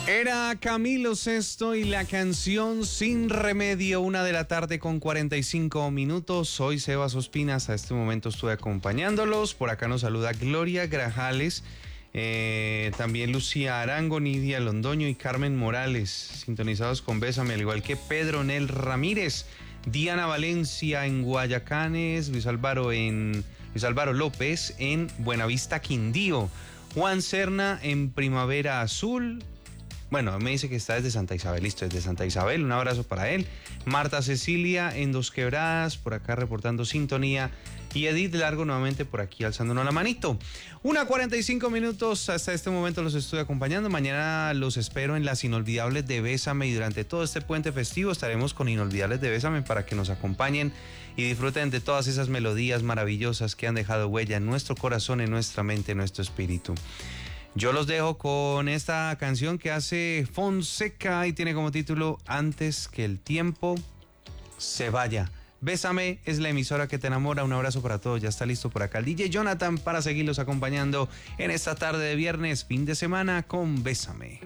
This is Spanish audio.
Era Camilo Sesto y la canción Sin Remedio, 1:00 con 45 minutos. Soy Sebas Ospina, hasta este momento estuve acompañándolos. Por acá nos saluda Gloria Grajales, también Lucía Arango, Nidia Londoño y Carmen Morales, sintonizados con Bésame, al igual que Pedro Nel Ramírez, Diana Valencia en Guayacanes, Luis Álvaro López en Buenavista, Quindío, Juan Serna en Primavera Azul. Bueno, me dice que está desde Santa Isabel, listo, desde Santa Isabel, un abrazo para él. Marta Cecilia en Dos Quebradas, por acá reportando sintonía. Y Edith Largo nuevamente por aquí alzándonos la manito. 1:45 minutos, hasta este momento los estoy acompañando. Mañana los espero en las Inolvidables de Bésame y durante todo este puente festivo estaremos con Inolvidables de Bésame para que nos acompañen y disfruten de todas esas melodías maravillosas que han dejado huella en nuestro corazón, en nuestra mente, en nuestro espíritu. Yo los dejo con esta canción que hace Fonseca y tiene como título Antes que el tiempo se vaya. Bésame es la emisora que te enamora. Un abrazo para todos. Ya está listo por acá el DJ Jonathan para seguirlos acompañando en esta tarde de viernes, fin de semana con Bésame.